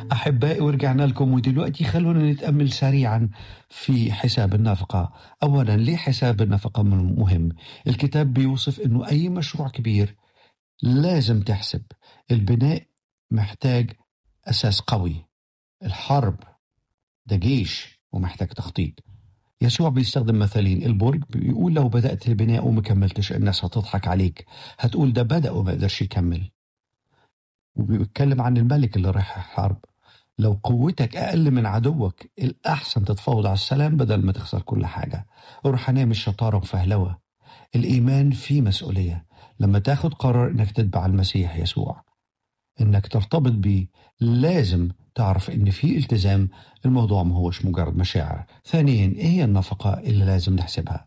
أحبائي، ورجعنا لكم، ودلوقتي خلونا نتأمل سريعا في حساب النفقة. أولا، ليه حساب النفقة مهم؟ الكتاب بيوصف أنه أي مشروع كبير لازم تحسب. البناء محتاج أساس قوي، الحرب ده جيش ومحتاج تخطيط. يسوع بيستخدم مثالين. البرج بيقول لو بدأت البناء وما كملتش الناس هتضحك عليك، هتقول ده بدأ وما قدرش يكمل. وبيتكلم عن الملك اللي رايح الحرب، لو قوتك أقل من عدوك الأحسن تتفاوض على السلام بدل ما تخسر كل حاجة. الروحانية مش شطارة وفهلوة، الإيمان فيه مسؤولية. لما تاخد قرار إنك تتبع المسيح يسوع، إنك ترتبط بيه، لازم تعرف إن في التزام. الموضوع ما هوش مجرد مشاعر. ثانيا، إيه هي النفقة اللي لازم نحسبها؟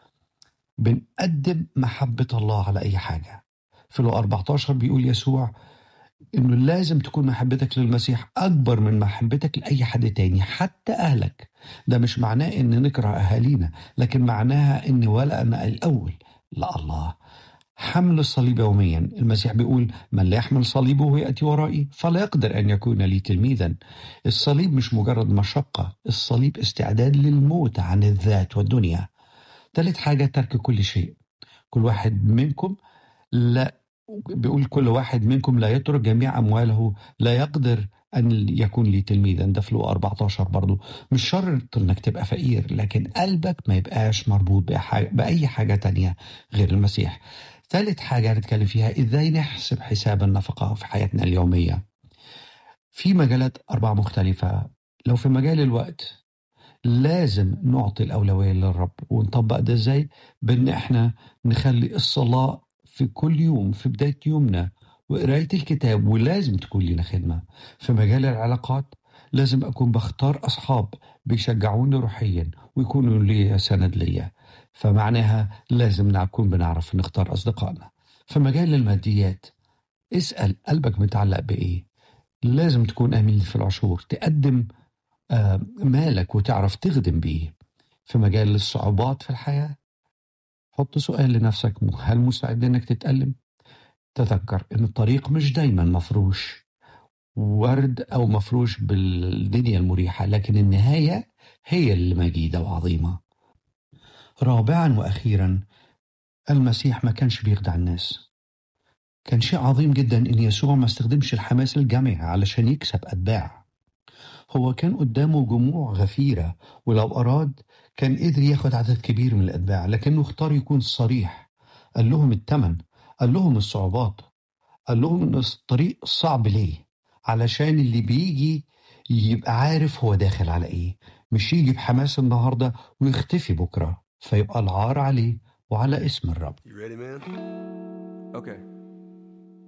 بنقدم محبة الله على أي حاجة. في لو 14 بيقول يسوع إنه لازم تكون محبتك للمسيح أكبر من محبتك لأي حد تاني، حتى أهلك. ده مش معناه إن نكره أهالينا، لكن معناها إن ولا أنا الأول لا الله. حمل الصليب يوميا، المسيح بيقول من لا يحمل صليبه ويأتي ورائي فلا يقدر أن يكون لي تلميذا. الصليب مش مجرد مشقة، الصليب استعداد للموت عن الذات والدنيا. ثالث حاجة، ترك كل شيء. كل واحد منكم لا بيقول كل واحد منكم لا يترك جميع أمواله لا يقدر أن يكون لي تلميذا. ده في لو 14 برضو. مش شرط إنك تبقى فقير، لكن قلبك ما يبقاش مربوط بأي حاجة تانية غير المسيح. ثالث حاجة هنتكلم فيها، إزاي نحسب حساب النفقة في حياتنا اليومية. في مجالات 4 مختلفة. لو في مجال الوقت، لازم نعطي الأولوية للرب. ونطبق ده إزاي؟ بأن إحنا نخلي الصلاة في كل يوم في بداية يومنا، وقراية الكتاب، ولازم تكون لنا خدمة. في مجال العلاقات، لازم أكون بختار أصحاب بيشجعوني روحيا ويكونوا لي سند ليا، فمعناها لازم نكون بنعرف نختار أصدقائنا. في مجال الماديات، اسأل قلبك متعلق بإيه. لازم تكون أمين في العشور، تقدم مالك وتعرف تخدم بيه. في مجال الصعوبات في الحياة، حط سؤال لنفسك، هل مستعد انك تتألم؟ تذكر ان الطريق مش دايما مفروش ورد او مفروش بالدنيا المريحة، لكن النهاية هي اللي مجيدة وعظيمة. رابعا واخيرا، المسيح ما كانش بيخدع الناس. كان شيء عظيم جدا ان يسوع ما استخدمش الحماس الجمعي علشان يكسب اتباع. هو كان قدامه جموع غفيرة، ولو أراد كان قدر ياخد عدد كبير من الأتباع، لكنه اختار يكون صريح. قال لهم التمن، قال لهم الصعوبات، قال لهم إن الطريق صعب ليه، علشان اللي بيجي يبقى عارف هو داخل على إيه، مش يجي بحماس النهاردة ويختفي بكرة فيبقى العار عليه وعلى اسم الرب. You ready, man? Okay.